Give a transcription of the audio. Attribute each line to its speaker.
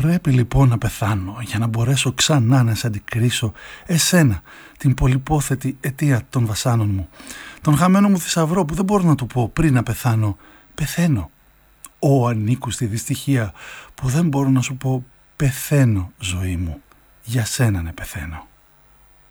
Speaker 1: Πρέπει λοιπόν να πεθάνω για να μπορέσω ξανά να σε αντικρίσω εσένα, την πολυπόθετη αιτία των βασάνων μου, τον χαμένο μου θησαυρό που δεν μπορώ να του πω πριν να πεθάνω. Πεθαίνω. Ανήκου στη δυστυχία που δεν μπορώ να σου πω πεθαίνω ζωή μου. Για σένα ναι πεθαίνω.